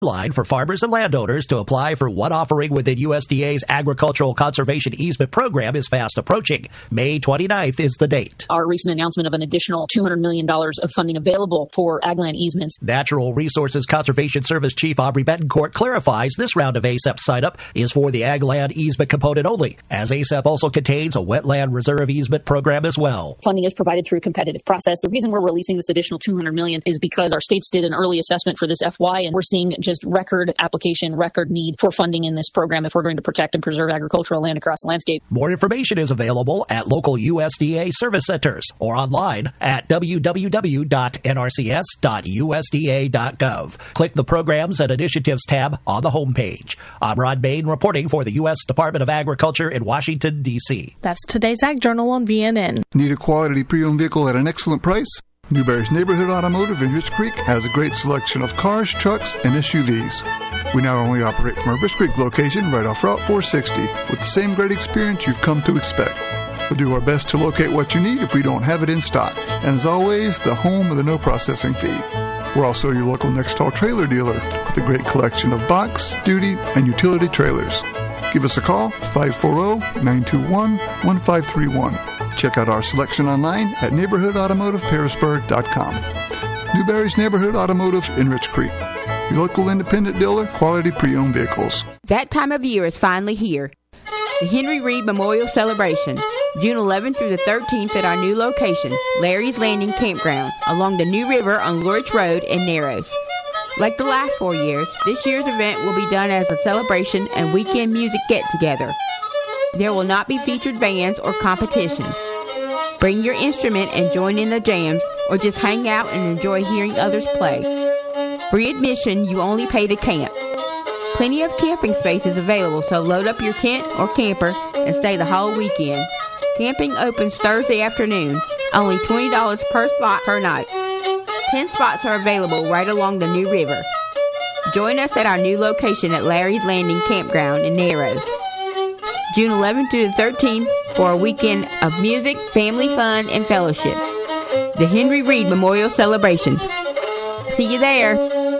Line for farmers and landowners to apply for one offering within USDA's Agricultural Conservation Easement Program is fast approaching. May 29th is the date. Our recent announcement of an additional $200 million of funding available for ag land easements. Natural Resources Conservation Service Chief Aubrey Betancourt clarifies this round of ACEP sign-up is for the ag land easement component only, as ACEP also contains a wetland reserve easement program as well. Funding is provided through a competitive process. The reason we're releasing this additional $200 million is because our states did an early assessment for this FY, and we're seeing just record application, record need for funding in this program if we're going to protect and preserve agricultural land across the landscape. More information is available at local USDA service centers or online at www.nrcs.usda.gov. Click the Programs and Initiatives tab on the homepage. I'm Rod Bain reporting for the U.S. Department of Agriculture in Washington, D.C. That's today's Ag Journal on VNN. Need a quality pre-owned vehicle at an excellent price? Newberry's Neighborhood Automotive in Rich Creek has a great selection of cars, trucks, and SUVs. We not only operate from our Rich Creek location right off Route 460 with the same great experience you've come to expect. We'll do our best to locate what you need if we don't have it in stock. And as always, the home of the no processing fee. We're also your local Nextall trailer dealer with a great collection of box, duty, and utility trailers. Give us a call, 540-921-1531. Check out our selection online at neighborhoodautomotiveharrisburg.com. Newberry's Neighborhood Automotive in Rich Creek. Your local independent dealer, quality pre-owned vehicles. That time of year is finally here. The Henry Reed Memorial Celebration, June 11th through the 13th at our new location, Larry's Landing Campground, along the New River on Lurch Road in Narrows. Like the last 4 years, this year's event will be done as a celebration and weekend music get-together. There will not be featured bands or competitions. Bring your instrument and join in the jams, or just hang out and enjoy hearing others play. Free admission, you only pay to camp. Plenty of camping spaces available, so load up your tent or camper and stay the whole weekend. Camping opens Thursday afternoon, only $20 per spot per night. 10 spots are available right along the New River. Join us at our new location at Larry's Landing Campground in Narrows, June 11th through the 13th for a weekend of music, family fun, and fellowship. The Henry Reed Memorial Celebration. See you there.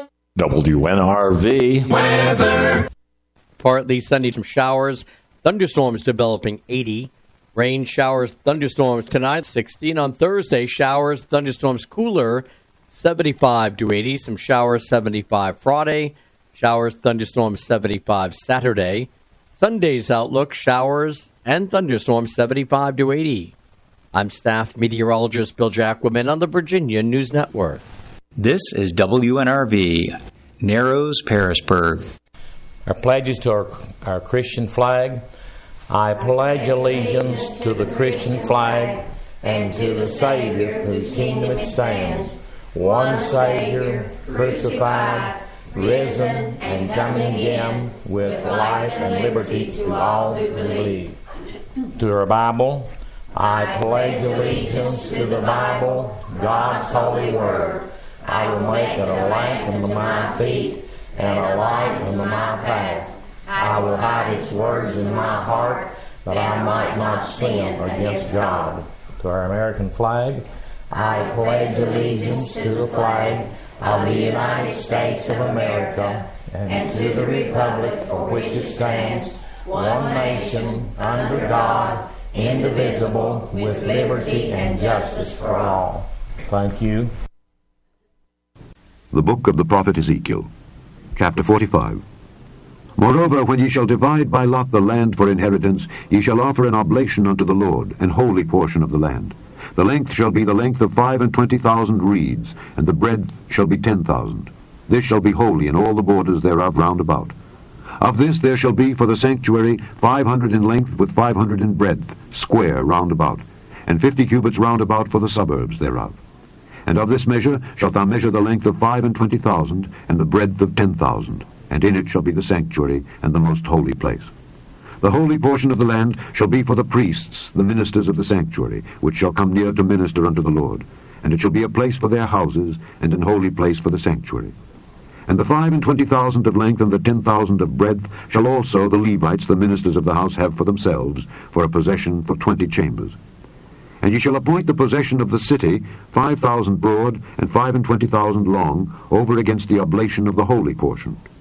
WNRV weather. Partly sunny, some showers, thunderstorms developing 80. Rain, showers, thunderstorms tonight 60. And on Thursday, showers, thunderstorms cooler 75 to 80. Some showers 75 Friday. Showers, thunderstorms 75 Saturday. Sunday's outlook, showers and thunderstorms 75 to 80. I'm staff meteorologist Bill Jacquemin on the Virginia News Network. This is WNRV, Narrows, Harrisburg. Our pledges to our Christian flag. I pledge allegiance to the Christian flag and to the Savior whose kingdom it stands, one Savior, crucified, risen and coming again with life and liberty to all who believe. To our Bible, I pledge allegiance to the Bible, God's holy word. I will make it a lamp unto my feet and a light unto my path. I will hide its words in my heart that I might not sin against God. To our American flag, I pledge allegiance to the flag of the United States of America and to the republic for which it stands, one nation, under God, indivisible, with liberty and justice for all. Thank you. The book of the prophet Ezekiel, chapter 45. Moreover, when ye shall divide by lot the land for inheritance, ye shall offer an oblation unto the Lord, an holy portion of the land. The length shall be the length of 25,000 reeds, and the breadth shall be 10,000. This shall be holy in all the borders thereof round about. Of this there shall be for the sanctuary 500 in length with 500 in breadth, square round about, and 50 cubits round about for the suburbs thereof. And of this measure shalt thou measure the length of 25,000, and the breadth of 10,000, and in it shall be the sanctuary and the most holy place. The holy portion of the land shall be for the priests, the ministers of the sanctuary, which shall come near to minister unto the Lord. And it shall be a place for their houses, and an holy place for the sanctuary. And the 25,000 of length and the 10,000 of breadth shall also the Levites, the ministers of the house, have for themselves, for a possession for 20 chambers. And ye shall appoint the possession of the city 5,000 broad and 25,000 long, over against the oblation of the holy portion.